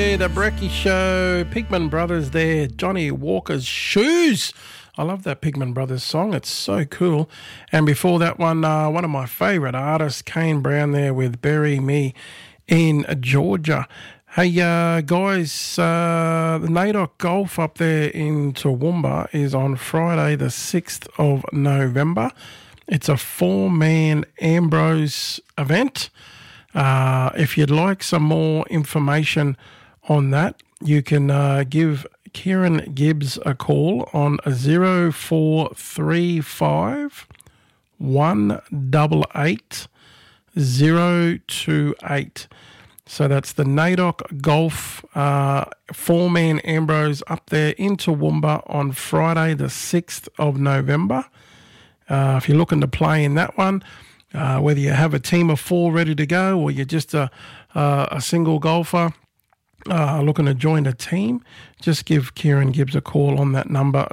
The Brecky Show, Pigman Brothers there, Johnny Walker's Shoes. I love that Pigman Brothers song. It's so cool. And before that one of my favourite artists, Kane Brown there with Bury Me in Georgia. Hey, guys, the NAIDOC Golf up there in Toowoomba is on Friday the 6th of November. It's a four-man Ambrose event. If you'd like some more information on that, you can give Kieran Gibbs a call on 0435 188 028. So that's the NAIDOC Golf four-man Ambrose up there in Toowoomba on Friday the 6th of November. If you're looking to play in that one, whether you have a team of four ready to go or you're just a single golfer looking to join a team, just give Kieran Gibbs a call on that number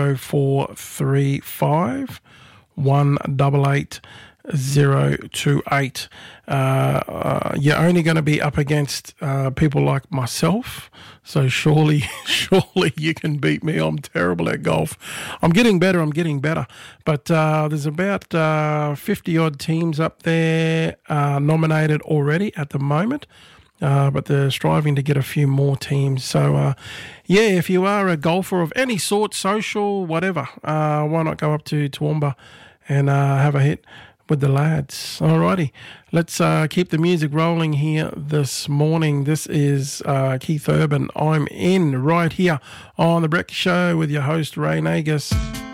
0435 188 028. You're only going to be up against people like myself, so surely you can beat me. I'm terrible at golf. I'm getting better, but there's about 50 odd teams up there nominated already at the moment, but they're striving to get a few more teams. So if you are a golfer of any sort, social, whatever, why not go up to Toowoomba and have a hit with the lads. Alrighty, let's keep the music rolling here this morning. This is Keith Urban. I'm in right here on The Breakfast Show with your host, Ray Nagus.